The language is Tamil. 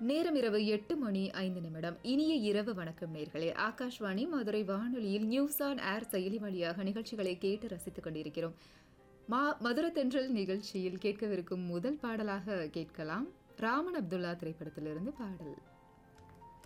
நேரம் இரவு 8:05. இனிய இரவு வணக்கம் நேர்களே. ஆகாஷ்வாணி மதுரை வானொலியில் நியூஸ் ஆன் ஏர் செயலி வழியாக நிகழ்ச்சிகளை கேட்டு ரசித்துக் கொண்டிருக்கிறோம். மதுரை தென்றல் நிகழ்ச்சியில் கேட்கவிருக்கும் முதல் பாடலாக கேட்கலாம். ராமன் அப்துல்லா திரைப்படத்திலிருந்து பாடல்.